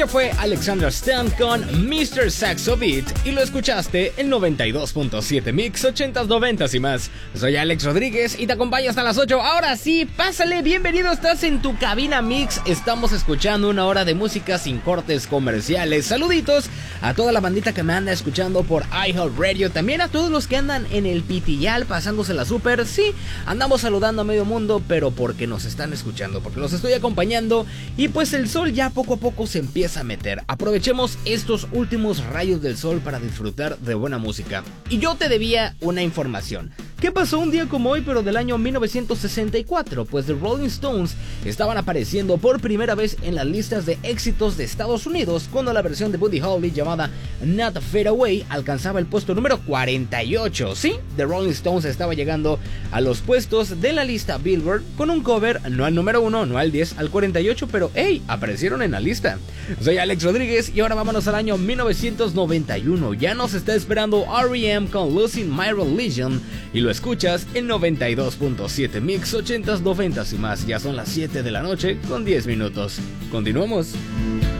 Ello fue Alexander Stan con Mr. Saxo Beat y lo escuchaste en 92.7 Mix 80s, 90s y más. Soy Alex Rodríguez y te acompaño hasta las 8. Ahora sí, pásale, bienvenido, estás en tu cabina Mix. Estamos escuchando una hora de música sin cortes comerciales. Saluditos a toda la bandita que me anda escuchando por iHeartRadio, también a todos los que andan en el Pitillal pasándosela súper. Sí, andamos saludando a medio mundo, pero porque nos están escuchando, porque los estoy acompañando y pues el sol ya poco a poco se empieza a meter. Aprovechemos estos últimos rayos del sol para disfrutar de buena música. Y yo te debía una información. ¿Qué pasó un día como hoy, pero del año 1964? Pues The Rolling Stones estaban apareciendo por primera vez en las listas de éxitos de Estados Unidos cuando la versión de Buddy Holly llamada Not Fade Away alcanzaba el puesto número 48. Sí, The Rolling Stones estaba llegando a los puestos de la lista Billboard con un cover, no al número 1, no al 10, al 48, pero hey, aparecieron en la lista. Soy Alex Rodríguez y ahora vámonos al año 1991. Ya nos está esperando R.E.M. con Losing My Religion y lo escuchas en 92.7 Mix 80s, 90s y más. Ya son las 7 de la noche con 10 minutos. Continuamos.